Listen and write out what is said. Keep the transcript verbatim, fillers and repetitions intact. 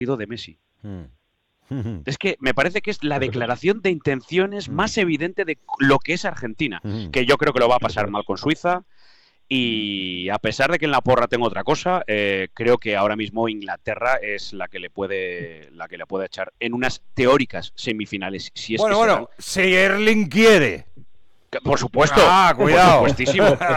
de Messi. Mm. Es que me parece que es la declaración de intenciones mm. más evidente de lo que es Argentina, mm. que yo creo que lo va a pasar mal con Suiza. Y a pesar de que en la porra tengo otra cosa, eh, creo que ahora mismo Inglaterra es la que le puede la que le puede echar en unas teóricas semifinales. Si es bueno, que bueno, si Erling quiere. Por supuesto. Ah, cuidado. Por supuestísimo.